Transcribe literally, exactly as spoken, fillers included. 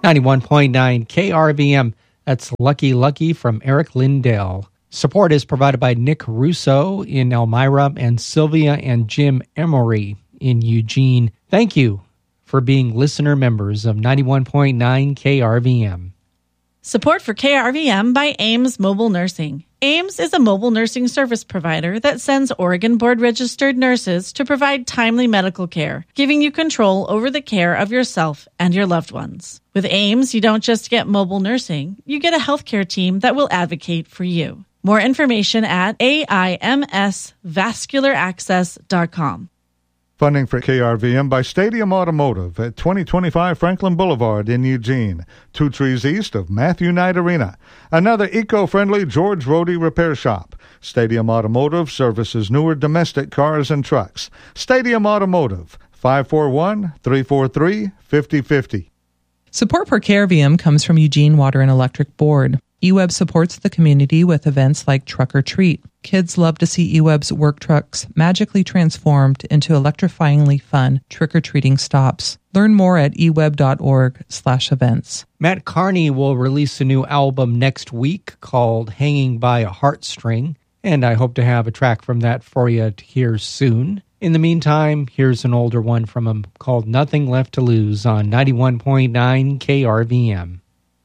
ninety-one point nine K R V M. That's Lucky Lucky from Eric Lindell. Support is provided by Nick Russo in Elmira and Sylvia and Jim Emery in Eugene. Thank you for being listener members of ninety-one point nine K R V M. Support for K R V M by Ames Mobile Nursing. Ames is a mobile nursing service provider that sends Oregon board-registered nurses to provide timely medical care, giving you control over the care of yourself and your loved ones. With Ames, you don't just get mobile nursing, you get a healthcare team that will advocate for you. More information at A I M S vascular access dot com. Funding for K R V M by Stadium Automotive at twenty twenty-five Franklin Boulevard in Eugene, two trees east of Matthew Knight Arena. Another eco-friendly George Rohde repair shop. Stadium Automotive services newer domestic cars and trucks. Stadium Automotive, five four one, three four three, five zero five zero. Support for K R V M comes from Eugene Water and Electric Board. E W E B supports the community with events like Truck or Treat. Kids love to see E W E B's work trucks magically transformed into electrifyingly fun trick-or-treating stops. Learn more at eweb.org slash events. Matt Carney will release a new album next week called Hanging by a Heartstring, and I hope to have a track from that for you to hear soon. In the meantime, here's an older one from him called Nothing Left to Lose on ninety-one point nine K R V M.